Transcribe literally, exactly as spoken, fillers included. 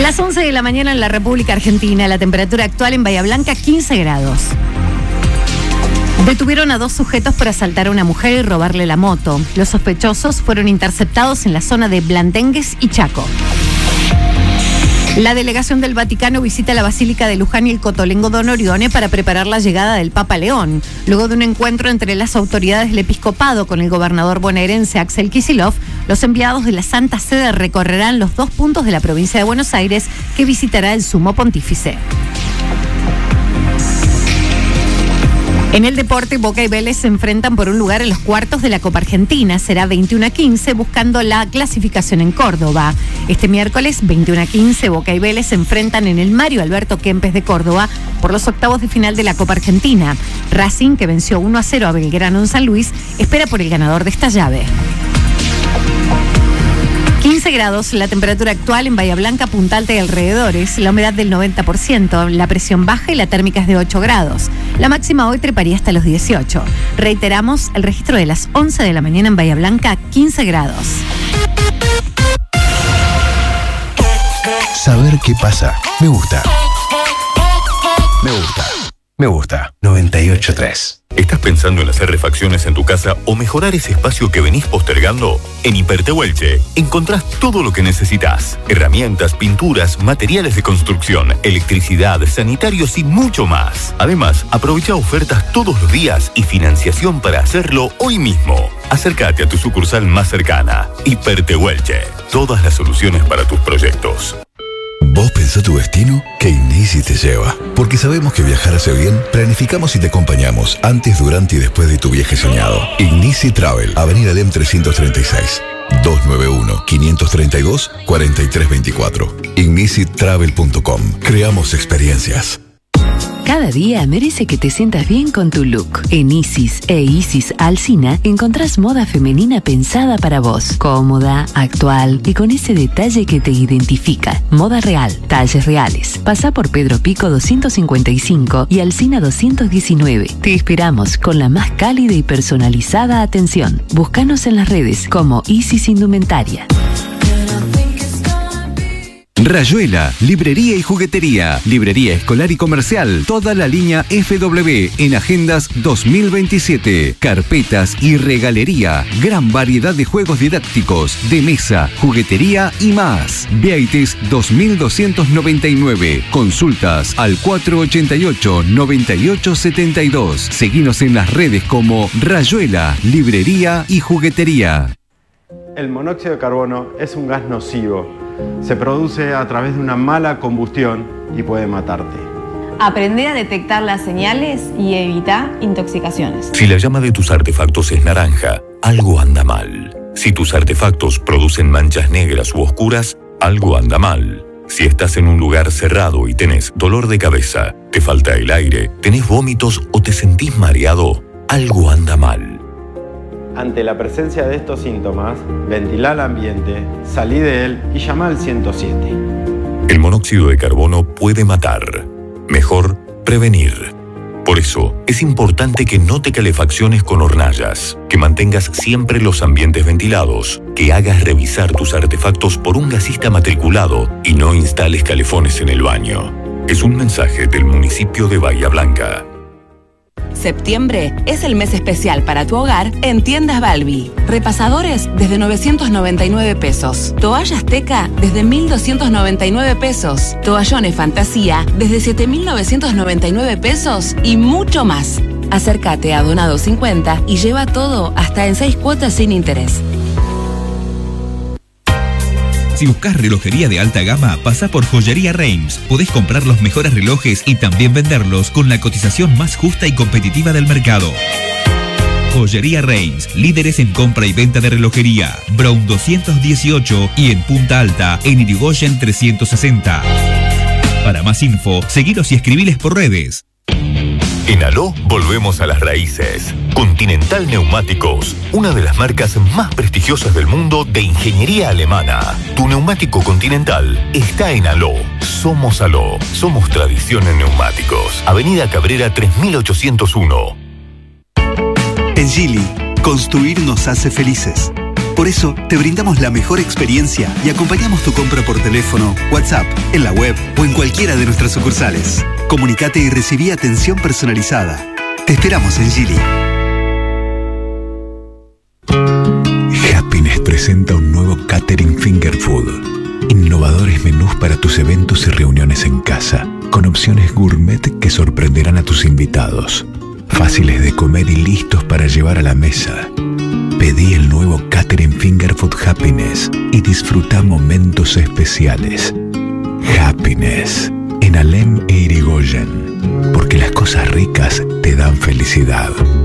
Las once de la mañana en la República Argentina, la temperatura actual en Bahía Blanca quince grados. Detuvieron a dos sujetos por asaltar a una mujer y robarle la moto. Los sospechosos fueron interceptados en la zona de Blandengues y Chaco. La delegación del Vaticano visita la Basílica de Luján y el Cotolengo Don Orione para preparar la llegada del Papa León. Luego de un encuentro entre las autoridades del episcopado con el gobernador bonaerense Axel Kicillof, los enviados de la Santa Sede recorrerán los dos puntos de la provincia de Buenos Aires que visitará el Sumo Pontífice. En el deporte, Boca y Vélez se enfrentan por un lugar en los cuartos de la Copa Argentina. Será veintiuno a quince buscando la clasificación en Córdoba. Este miércoles, veintiuno a quince, Boca y Vélez se enfrentan en el Mario Alberto Kempes de Córdoba por los octavos de final de la Copa Argentina. Racing, que venció uno a cero a Belgrano en San Luis, espera por el ganador de esta llave. quince grados, la temperatura actual en Bahía Blanca, Punta Alta y alrededores, la humedad del noventa por ciento, la presión baja y la térmica es de ocho grados. La máxima hoy treparía hasta los dieciocho. Reiteramos, el registro de las once de la mañana en Bahía Blanca, quince grados. Saber qué pasa. Me gusta. Me gusta. Me gusta. noventa y ocho punto tres. ¿Estás pensando en hacer refacciones en tu casa o mejorar ese espacio que venís postergando? En Hipertehuelche encontrás todo lo que necesitas. Herramientas, pinturas, materiales de construcción, electricidad, sanitarios y mucho más. Además, aprovecha ofertas todos los días y financiación para hacerlo hoy mismo. Acércate a tu sucursal más cercana. Hipertehuelche. Todas las soluciones para tus proyectos. ¿Vos pensás tu destino? Que Ignisi te lleva. Porque sabemos que viajar hace bien, planificamos y te acompañamos antes, durante y después de tu viaje soñado. Ignisi Travel, Avenida Lem trescientos treinta y seis, doscientos noventa y uno, quinientos treinta y dos, cuarenta y tres veinticuatro. ignisi travel punto com. Creamos experiencias. Cada día merece que te sientas bien con tu look. En Isis e Isis Alsina encontrás moda femenina pensada para vos. Cómoda, actual y con ese detalle que te identifica. Moda real, talles reales. Pasá por Pedro Pico doscientos cincuenta y cinco y Alsina doscientos diecinueve. Te esperamos con la más cálida y personalizada atención. Búscanos en las redes como Isis Indumentaria. Rayuela, librería y juguetería, librería escolar y comercial, toda la línea F W en Agendas dos mil veintisiete, carpetas y regalería, gran variedad de juegos didácticos, de mesa, juguetería y más. Vieites dos mil doscientos noventa y nueve, consultas al cuatrocientos ochenta y ocho, noventa y ocho setenta y dos. Seguinos en las redes como Rayuela, librería y juguetería. El monóxido de carbono es un gas nocivo. Se produce a través de una mala combustión y puede matarte. Aprende a detectar las señales y evita intoxicaciones. Si la llama de tus artefactos es naranja, algo anda mal. Si tus artefactos producen manchas negras u oscuras, algo anda mal. Si estás en un lugar cerrado y tenés dolor de cabeza, te falta el aire, tenés vómitos o te sentís mareado, algo anda mal. Ante la presencia de estos síntomas, ventila el ambiente, salí de él y llama al ciento siete. El monóxido de carbono puede matar. Mejor prevenir. Por eso, es importante que no te calefacciones con hornallas, que mantengas siempre los ambientes ventilados, que hagas revisar tus artefactos por un gasista matriculado y no instales calefones en el baño. Es un mensaje del municipio de Bahía Blanca. Septiembre es el mes especial para tu hogar en Tiendas Balbi. Repasadores desde novecientos noventa y nueve pesos. Toallas Teca desde mil doscientos noventa y nueve pesos. Toallones Fantasía desde siete mil novecientos noventa y nueve pesos y mucho más. Acércate a Donado cincuenta y lleva todo hasta en seis cuotas sin interés. Si buscas relojería de alta gama, pasa por Joyería Reims. Podés comprar los mejores relojes y también venderlos con la cotización más justa y competitiva del mercado. Joyería Reims, líderes en compra y venta de relojería. Brown doscientos dieciocho y en Punta Alta, en Irigoyen trescientos sesenta. Para más info, seguilos y escribiles por redes. En Aló volvemos a las raíces. Continental Neumáticos, una de las marcas más prestigiosas del mundo de ingeniería alemana. Tu neumático Continental está en Aló. Somos Aló. Somos tradición en neumáticos. Avenida Cabrera tres mil ochocientos uno. En Geely, construir nos hace felices. Por eso, te brindamos la mejor experiencia y acompañamos tu compra por teléfono, WhatsApp, en la web o en cualquiera de nuestras sucursales. Comunicate y recibí atención personalizada. Te esperamos en Gili. Happiness presenta un nuevo catering finger food. Innovadores menús para tus eventos y reuniones en casa, con opciones gourmet que sorprenderán a tus invitados. Fáciles de comer y listos para llevar a la mesa. Pedí el nuevo Catering Finger Food Happiness y disfruta momentos especiales. Happiness, en Alem e Irigoyen, porque las cosas ricas te dan felicidad.